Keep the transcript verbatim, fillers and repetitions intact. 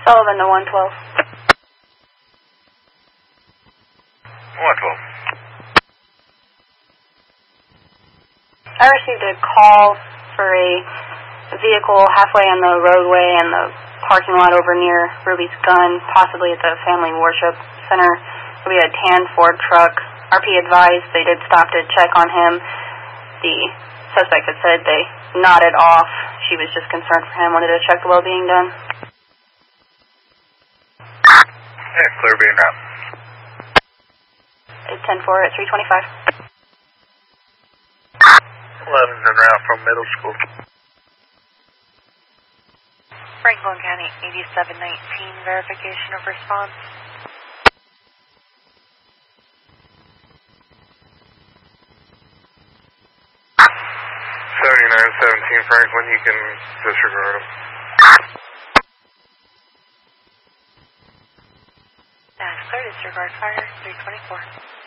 Sullivan to one twelve. one twelve. I received a call for a vehicle halfway on the roadway in the parking lot over near Ruby's Gun, possibly at the Family Worship Center. It'll be a tan Ford truck. R P advised they did stop to check on him. The suspect had said they nodded off. She was just concerned for him, wanted to check the well being done. Yeah, clear being out. It's ten four at three twenty-five. eleven's en route from middle school. Franklin County eighty-seven nineteen, verification of response. seventy-nine seventeen Franklin, you can disregard him. That's clear, disregard fire, three twenty-four.